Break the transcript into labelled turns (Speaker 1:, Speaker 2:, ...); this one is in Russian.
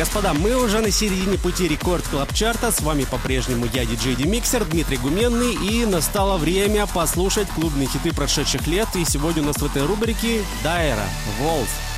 Speaker 1: Господа, мы уже на середине пути Рекорд Клаб Чарта. С вами по-прежнему я, диджей Демиксер, Дмитрий Гуменный. И настало время послушать клубные хиты прошедших лет. И сегодня у нас в этой рубрике Дайра, Волс.